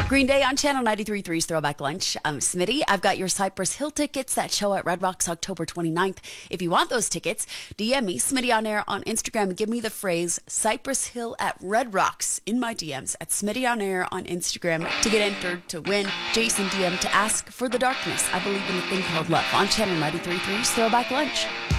Green Day on Channel 93.3's Throwback Lunch. I'm Smitty. I've got your Cypress Hill tickets that show at Red Rocks October 29th. If you want those tickets, DM me, Smitty on Air on Instagram, and give me the phrase Cypress Hill at Red Rocks in my DMs at Smitty on Air on Instagram to get entered to win. Jason DM to ask for the darkness. I believe in a thing called love on Channel 93.3's Throwback Lunch.